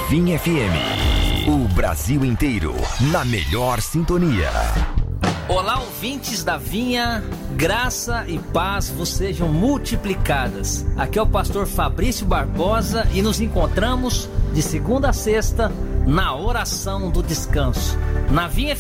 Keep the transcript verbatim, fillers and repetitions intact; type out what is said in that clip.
Vinha F M. O Brasil inteiro na melhor sintonia. Olá, ouvintes da Vinha, graça e paz vos sejam multiplicadas. Aqui é o pastor Fabrício Barbosa e nos encontramos de segunda a sexta na oração do descanso. Na Vinha